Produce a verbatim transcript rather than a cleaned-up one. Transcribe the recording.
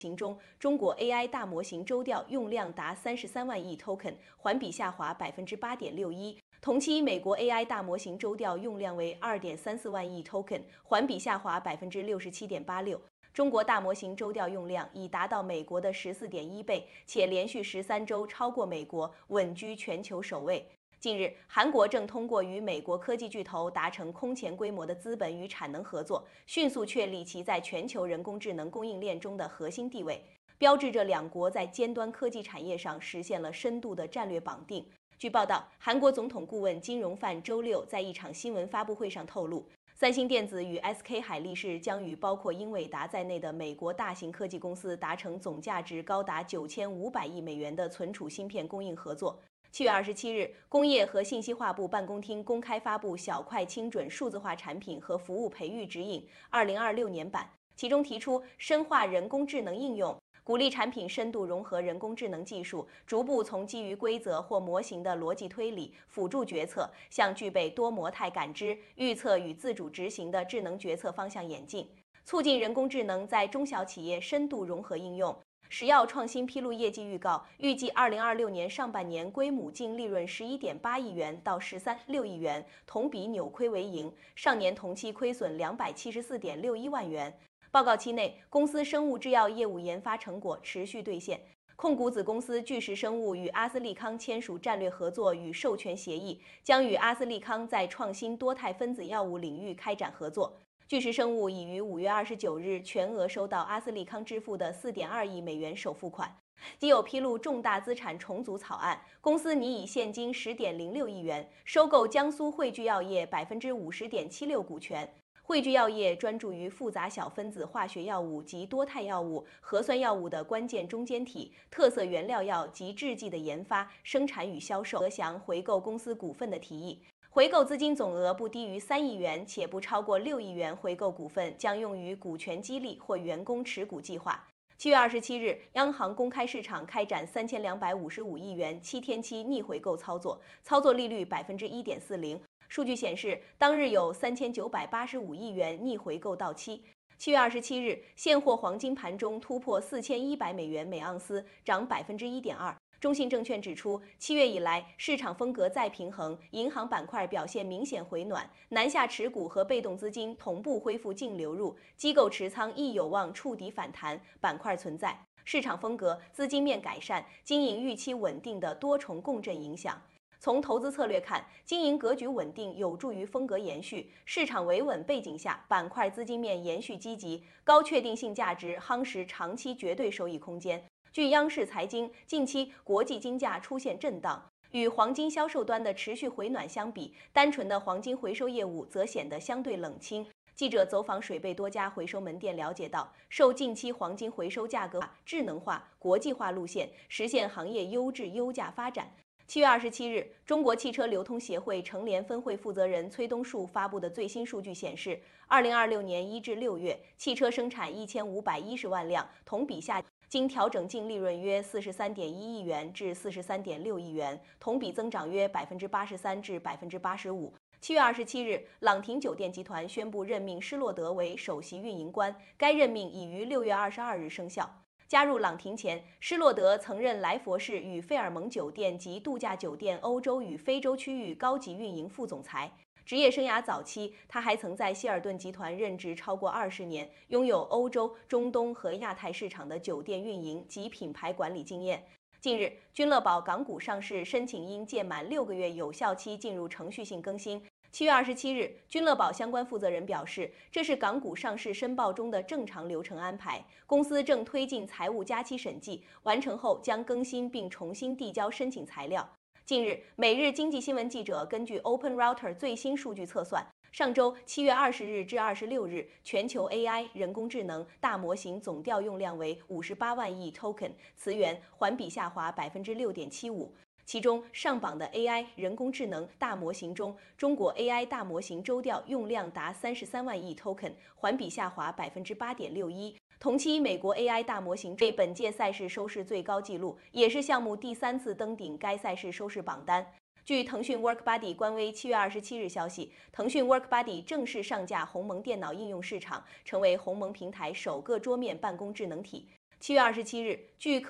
型中，中国 A I 大模型周调用量达三十三万亿 token， 环比下滑百分之八点六一。同期，美国 A I 大模型周调用量为二点三四万亿 token， 环比下滑百分之六十七点八六。中国大模型周调用量已达到美国的十四点一倍，且连续十三周超过美国，稳居全球首位。近日，韩国正通过与美国科技巨头达成空前规模的资本与产能合作，迅速确立其在全球人工智能供应链中的核心地位，标志着两国在尖端科技产业上实现了深度的战略绑定。据报道，韩国总统顾问金荣范周六在一场新闻发布会上透露，三星电子与 S K 海力士将与包括英伟达在内的美国大型科技公司达成总价值高达九千五百亿美元的存储芯片供应合作。七月二十七日，工业和信息化部办公厅公开发布小块精准数字化产品和服务培育指引二零二六年版，其中提出深化人工智能应用，鼓励产品深度融合人工智能技术，逐步从基于规则或模型的逻辑推理、辅助决策，向具备多模态感知、预测与自主执行的智能决策方向演进，促进人工智能在中小企业深度融合应用。石药创新披露业绩预告，预计二零二六年上半年归母净利润十一点八亿元到十三点六亿元，同比扭亏为盈，上年同期亏损两百七十四点六一万元。报告期内，公司生物制药业务研发成果持续兑现。控股子公司巨石生物与阿斯利康签署战略合作与授权协议，将与阿斯利康在创新多肽分子药物领域开展合作。巨石生物已于五月二十九日全额收到阿斯利康支付的四点二亿美元首付款。即有披露重大资产重组草案，公司拟以现金十点零六亿元收购江苏汇聚药业百分之五十点七六股权。汇聚药业专注于复杂小分子化学药物及多肽药物、核酸药物的关键中间体、特色原料药及制剂的研发、生产与销售。得详回购公司股份的提议。回购资金总额不低于三亿元，且不超过六亿元。回购股份将用于股权激励或员工持股计划。七月二十七日，央行公开市场开展三千两百五十五亿元七天期逆回购操作，操作利率百分之一点四零。数据显示，当日有三千九百八十五亿元逆回购到期。七月二十七日，现货黄金盘中突破四千一百美元每盎司，涨百分之一点二。中信证券指出，七月以来市场风格再平衡，银行板块表现明显回暖，南下持股和被动资金同步恢复净流入，机构持仓亦有望触底反弹，板块存在市场风格、资金面改善、经营预期稳定的多重共振影响。从投资策略看，经营格局稳定有助于风格延续，市场维稳背景下，板块资金面延续积极，高确定性价值夯实长期绝对收益空间。据央视财经，近期国际金价出现震荡，与黄金销售端的持续回暖相比，单纯的黄金回收业务则显得相对冷清。记者走访水贝多家回收门店了解到，受近期黄金回收价格智能化、国际化路线，实现行业优质优价发展。七月二十七日，中国汽车流通协会成联分会负责人崔东树发布的最新数据显示，二零二六年一至六月，汽车生产一千五百一十万辆，同比下。经调整净利润约四十三点一亿元至四十三点六亿元，同比增长约百分之八十三至百分之八十五。七月二十七日，朗廷酒店集团宣布任命施洛德为首席运营官，该任命已于六月二十二日生效。加入朗廷前，施洛德曾任莱佛士与费尔蒙酒店及度假酒店欧洲与非洲区域高级运营副总裁。职业生涯早期，他还曾在希尔顿集团任职超过二十年，拥有欧洲、中东和亚太市场的酒店运营及品牌管理经验。近日，君乐宝港股上市申请因届满六个月有效期进入程序性更新。七月二十七日，君乐宝相关负责人表示，这是港股上市申报中的正常流程安排，公司正推进财务加期审计，完成后将更新并重新递交申请材料。近日，每日经济新闻记者根据 Open Router 最新数据测算，上周七月二十日至二十六日，全球 A I 人工智能大模型总调用量为五十八万亿 token， 词源环比下滑百分之六点七五。其中上榜的 A I 人工智能大模型中，中国 A I 大模型周调用量达三十三万亿 token， 环比下滑百分之八点六一。同期，美国 A I 大模型为本届赛事收视最高纪录，也是项目第三次登顶该赛事收视榜单。据腾讯 WorkBuddy 官微七月二十七日消息，腾讯 WorkBuddy 正式上架鸿蒙电脑应用市场，成为鸿蒙平台首个桌面办公智能体。 七月二十七日，据科